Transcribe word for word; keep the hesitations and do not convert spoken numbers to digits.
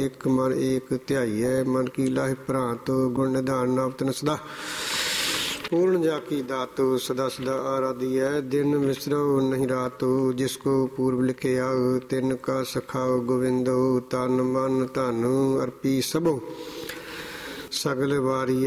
ਇੱਕ ਮਨ ਏਕ ਧਿਆਈਐ। ਮਨ ਕੀ ਲਾਹਿ ਭ੍ਰਾਂਤ ਗੁਣ ਨਿਧਾਨ ਨਵਤਨ ਸਦਾ। ਪੂਰਨ ਜਾ ਕੀ ਦਾਤੁ ਸਦਾ ਸਦਾ ਆਰਾਧੀਐ। ਦਿਨ ਵਿਸਰੋ ਨਹੀਂ ਰਾਤੁ ਜਿਸ ਕੋ ਪੂਰਬ ਲਿਖਿਆ। ਤਿਨ ਕਾ ਸਖਾਉ ਗੋਵਿੰਦੋ ਤਨ ਮਨ ਧਨ ਅਰਪੀ ਸਭੋ। ਸਗਲ ਵਾਰੀ